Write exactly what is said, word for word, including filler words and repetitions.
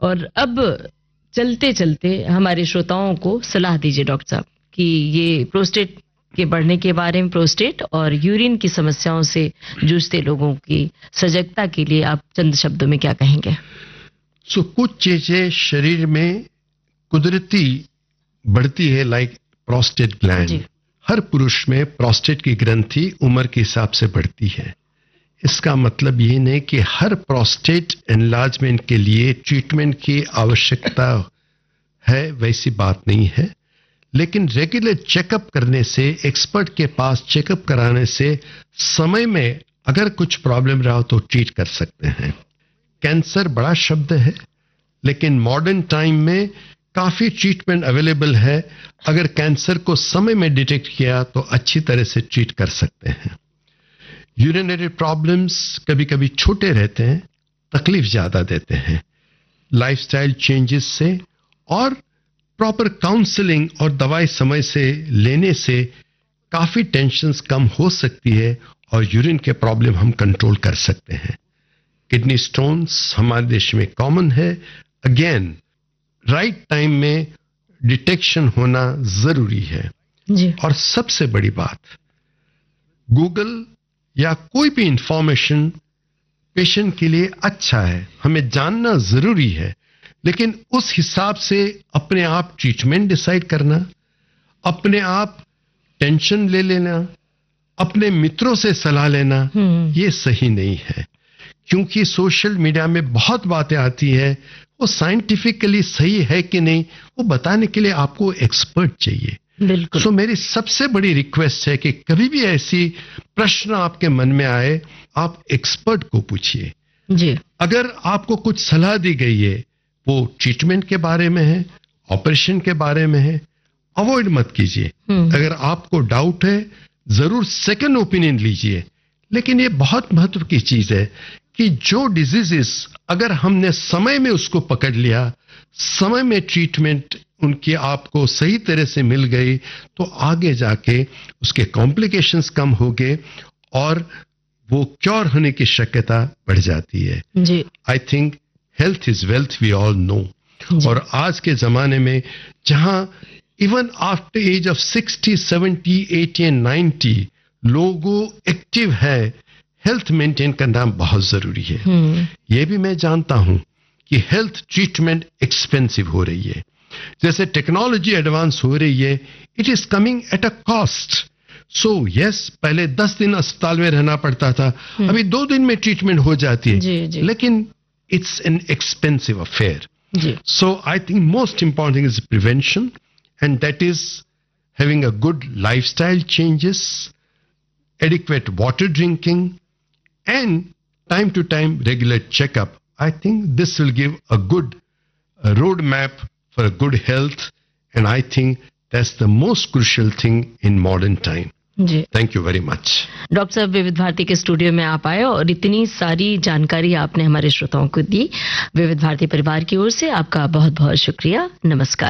और अब चलते चलते हमारे श्रोताओं को सलाह दीजिए डॉक्टर साहब कि ये प्रोस्टेट के बढ़ने के बारे में, प्रोस्टेट और यूरिन की समस्याओं से जूझते लोगों की सजगता के लिए आप चंद शब्दों में क्या कहेंगे? सो so, कुछ चीजें शरीर में कुदरती बढ़ती है, लाइक प्रोस्टेट ग्लैंड। हर पुरुष में प्रोस्टेट की ग्रंथि उम्र के हिसाब से बढ़ती है। इसका मतलब ये नहीं कि हर प्रोस्टेट एनलार्जमेंट के लिए ट्रीटमेंट की आवश्यकता है, वैसी बात नहीं है। लेकिन रेगुलर चेकअप करने से, एक्सपर्ट के पास चेकअप कराने से समय में अगर कुछ प्रॉब्लम रहा तो ट्रीट कर सकते हैं। कैंसर बड़ा शब्द है, लेकिन मॉडर्न टाइम में काफी ट्रीटमेंट अवेलेबल है। अगर कैंसर को समय में डिटेक्ट किया तो अच्छी तरह से ट्रीट कर सकते हैं। यूरिनरी प्रॉब्लम्स कभी कभी छोटे रहते हैं, तकलीफ ज्यादा देते हैं। लाइफस्टाइल चेंजेस से और प्रॉपर काउंसलिंग और दवाई समय से लेने से काफी टेंशन्स कम हो सकती है और यूरिन के प्रॉब्लम हम कंट्रोल कर सकते हैं। किडनी स्टोन्स हमारे देश में कॉमन है। अगेन राइट टाइम में डिटेक्शन होना जरूरी है जी। और सबसे बड़ी बात, गूगल या कोई भी इंफॉर्मेशन पेशेंट के लिए अच्छा है, हमें जानना जरूरी है, लेकिन उस हिसाब से अपने आप ट्रीटमेंट डिसाइड करना, अपने आप टेंशन ले लेना, अपने मित्रों से सलाह लेना, ये सही नहीं है। क्योंकि सोशल मीडिया में बहुत बातें आती है, वो साइंटिफिकली सही है कि नहीं, वो बताने के लिए आपको एक्सपर्ट चाहिए। बिल्कुल। सो so, मेरी सबसे बड़ी रिक्वेस्ट है कि कभी भी ऐसी प्रश्न आपके मन में आए, आप एक्सपर्ट को पूछिए जी। अगर आपको कुछ सलाह दी गई है, वो ट्रीटमेंट के बारे में है, ऑपरेशन के बारे में है, अवॉइड मत कीजिए। अगर आपको डाउट है, जरूर सेकंड ओपिनियन लीजिए। लेकिन ये बहुत महत्व की चीज है कि जो डिजीजेस अगर हमने समय में उसको पकड़ लिया, समय में ट्रीटमेंट उनकी आपको सही तरह से मिल गई, तो आगे जाके उसके कॉम्प्लिकेशंस कम हो गए और वो क्योर होने की शक्यता बढ़ जाती है जी। I think health is wealth, we all know. और आज के जमाने में जहां even after as of sixty, seventy, eighty and ninety लोगों एक्टिव है, हेल्थ मेंटेन करना बहुत जरूरी है। यह भी मैं जानता हूं कि हेल्थ ट्रीटमेंट एक्सपेंसिव हो रही है। जैसे टेक्नोलॉजी एडवांस हो रही है, it is coming at a cost. So yes, पहले दस दिन अस्पताल में रहना पड़ता था, अभी दो दिन में ट्रीटमेंट हो जाती है जी, जी. लेकिन it's an expensive affair. Ji. So I think most important is prevention, and that is having a good lifestyle changes, adequate water drinking, and time to time regular checkup. I think this will give a good uh, roadmap for a good health, and I think that's the most crucial thing in modern time. Ji. Thank you very much. Doctor साहब, विविध भारती के studio में आप आए और इतनी सारी जानकारी आपने हमारे श्रोताओं को दी। विविध भारती परिवार की ओर से आपका बहुत बहुत शुक्रिया। नमस्कार।